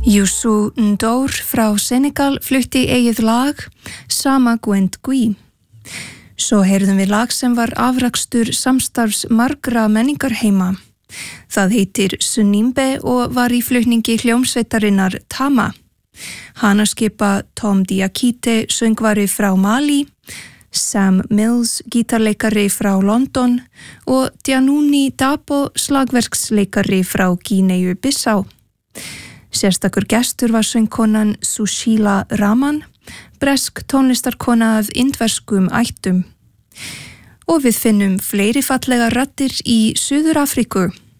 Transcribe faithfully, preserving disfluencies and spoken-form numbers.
Youssou N'Dour frá Senegal flutti eigið lag Sama Gwent Gui. Svo heyrðum við lag sem var afrakstur samstarfs margra menningarheima. Það heitir Sunimbe og var í flutningi hljómsveitarinnar Tama. Hana skipa Tom Diakite, söngvari frá Mali, Sam Mills, gítarleikari frá London og Dianuni Dabo, slagverksleikari frá Gíneu Bissá. Sérstakur gestur var söngkonan Sushila Raman, bresk tónlistarkona af indverskum ættum. Og við finnum fleiri fallega raddir í Suður-Afríku.